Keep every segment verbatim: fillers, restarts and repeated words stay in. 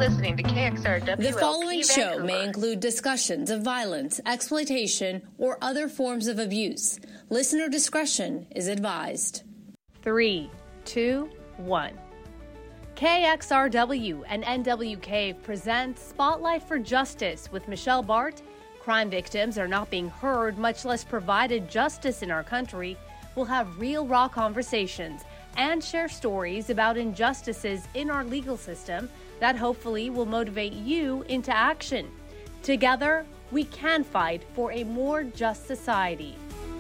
listening to K X R W L P The following show Vancouver. may include discussions of violence, exploitation, or other forms of abuse. Listener discretion is advised. Three, two, one. K X R W and N W K present Spotlight for Justice with Michelle Bart. Crime victims are not being heard, much less provided justice in our country. We'll have real, raw conversations and share stories about injustices in our legal system that hopefully will motivate you into action. Together, we can fight for a more just society.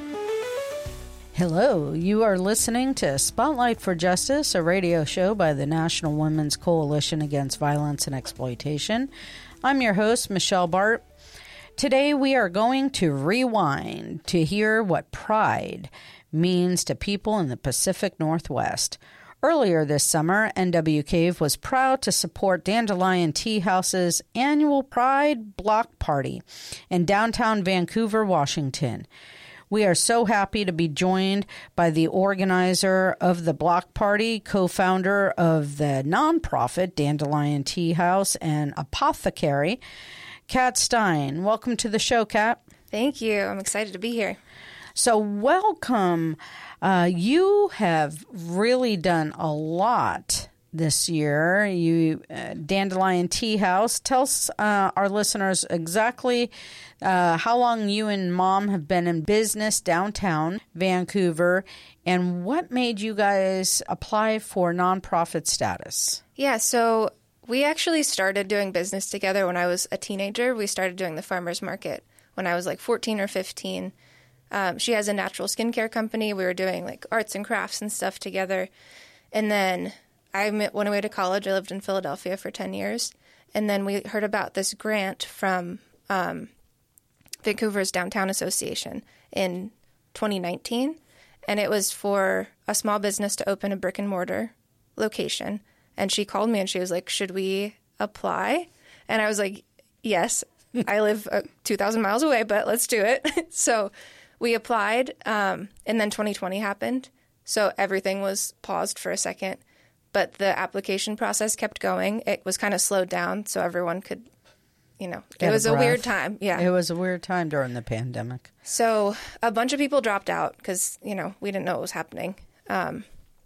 Hello, you are listening to Spotlight for Justice, a radio show by the National Women's Coalition Against Violence and Exploitation. I'm your host, Michelle Bart. Today we are going to rewind to hear what pride means to people in the Pacific Northwest. Earlier this summer, N W K was proud to support Dandelion Tea House's annual Pride Block Party in downtown Vancouver, Washington. We are so happy to be joined by the organizer of the block party, co-founder of the nonprofit Dandelion Tea House, and apothecary, Kat Stein. Welcome to the show, Kat. Thank you. I'm excited to be here. So welcome. Uh, you have really done a lot this year. You uh, Dandelion Tea House. Tell us, uh, our listeners exactly uh, how long you and Mom have been in business downtown Vancouver, and what made you guys apply for nonprofit status. Yeah, so we actually started doing business together when I was a teenager. We started doing the farmer's market when I was like fourteen or fifteen. Um, she has a natural skincare company. We were doing like arts and crafts and stuff together. And then I went away to college. I lived in Philadelphia for ten years. And then we heard about this grant from um, Vancouver's Downtown Association in twenty nineteen. And it was for a small business to open a brick and mortar location. And she called me and she was like, should we apply? And I was like, yes, I live uh, two thousand miles away, but let's do it. So we applied, um, and then twenty twenty happened. So everything was paused for a second. But the application process kept going. It was kind of slowed down so everyone could, you know, Get it was a, a weird time. Yeah. It was a weird time during the pandemic. So a bunch of people dropped out because, you know, we didn't know what was happening. Um,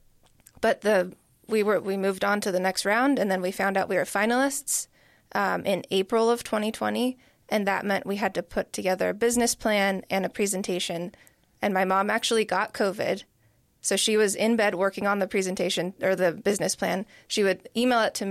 but the we were we moved on to the next round, and then we found out we were finalists um, in April of twenty twenty. And that meant we had to put together a business plan and a presentation. And my mom actually got COVID. So she was in bed working on the presentation or the business plan. She would email it to me.